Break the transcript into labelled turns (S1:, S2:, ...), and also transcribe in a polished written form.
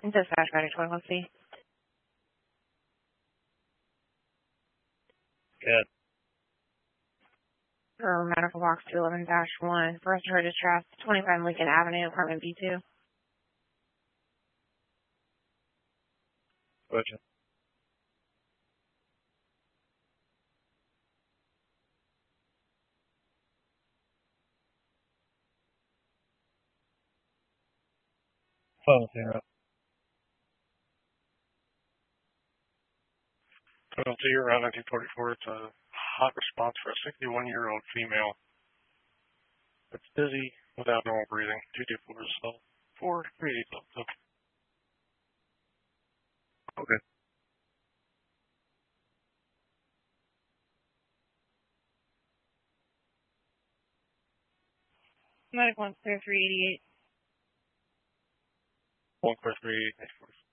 S1: Dispatch Medic 21C.
S2: Good.
S1: For Medical Box 211-1. First heard distress, 25 Lincoln Avenue, apartment B2.
S2: Gotcha. Phone zero. Penalty around 1944. It's a hot response for a 61-year-old female that's dizzy without normal breathing. 224 is level 4, 380 level 2. Okay.
S1: Medic 1 clear 388.
S2: 1 clear 388.